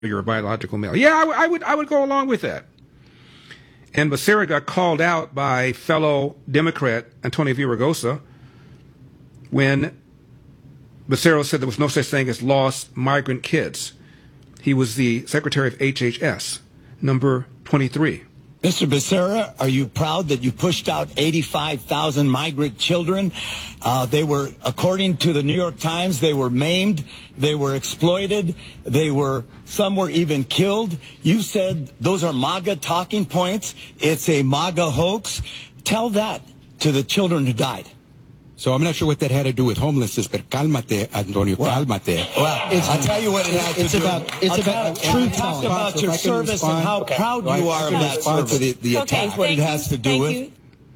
you're a biological male. Yeah, I would go along with that. And Becerra got called out by fellow Democrat Antonio Villaraigosa when Becerra said there was no such thing as lost migrant kids. He was the secretary of HHS, number 23. Mr. Becerra, are you proud that you pushed out 85,000 migrant children? They were, according to the New York Times, they were maimed, they were exploited, some were even killed. You said those are MAGA talking points. It's a MAGA hoax. Tell that to the children who died. So I'm not sure what that had to do with homelessness, but cálmate, Antonio, cálmate. Well, I'll tell you what it has to do. It's about truth. Talk about your service and how proud you are of that service. To the attack. That's what it has to do with.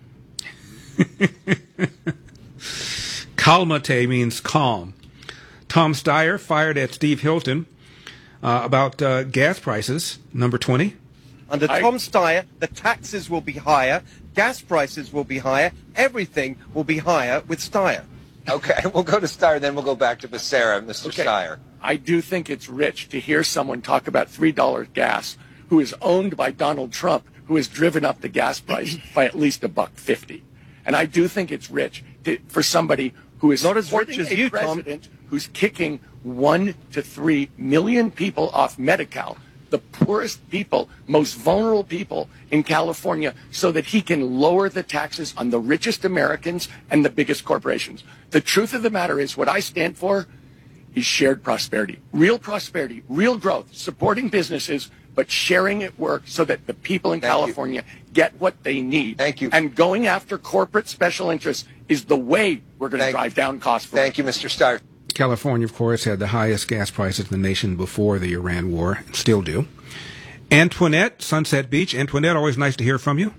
Calmate means calm. Tom Steyer fired at Steve Hilton about gas prices, number 20. Under Tom Steyer, the taxes will be higher, gas prices will be higher, everything will be higher with Steyer. Okay, we'll go to Steyer, then we'll go back to Becerra. Mr. Steyer. I do think it's rich to hear someone talk about $3 gas who is owned by Donald Trump, who has driven up the gas price by at least $1.50. And I do think it's rich for somebody who is not as rich as you, president Tom, who's kicking 1 to 3 million people off Medi-Cal, the poorest people, most vulnerable people in California, so that he can lower the taxes on the richest Americans and the biggest corporations. The truth of the matter is what I stand for is shared prosperity, real growth, supporting businesses, but sharing it work so that the people in California get what they need. Thank you. And going after corporate special interests is the way we're going to drive down costs. Thank you, Mr. Steyer. California, of course, had the highest gas prices in the nation before the Iran war, and still do. Antoinette, Sunset Beach. Antoinette, always nice to hear from you.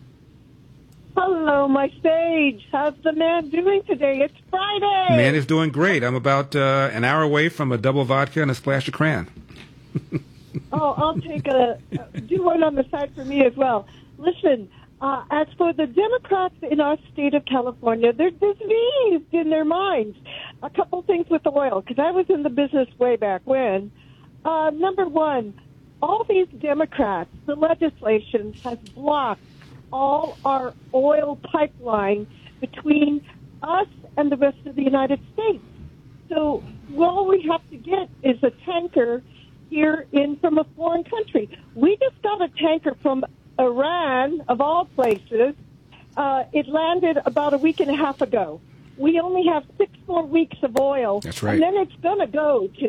Hello, my sage. How's the man doing today? It's Friday. Man is doing great. I'm about an hour away from a double vodka and a splash of cran. Oh, I'll take do one on the side for me as well. Listen, as for the Democrats in our state of California, they're diseased in their minds. A couple things with oil, because I was in the business way back when. Number one, all these Democrats, the legislation has blocked all our oil pipeline between us and the rest of the United States. So all we have to get is a tanker here in from a foreign country. We just got a tanker from Iran, of all places. It landed about a week and a half ago. We only have 6 more weeks of oil. That's right. And then it's going to go to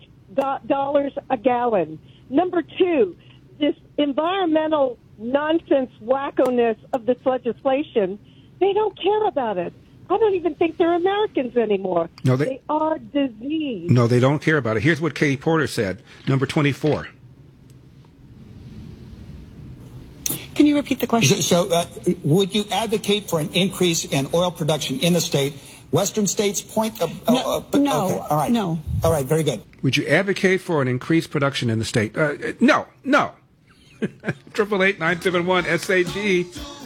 $8 a gallon. Number two, this environmental nonsense wackoness of this legislation, they don't care about it. I don't even think they're Americans anymore. No, they are diseased. No, they don't care about it. Here's what Katie Porter said, number 24. Can you repeat the question? So would you advocate for an increase in oil production in the state? Western states point... No. Okay, all right. No. All right, very good. Would you advocate for an increased production in the state? No. 888-971-SAG.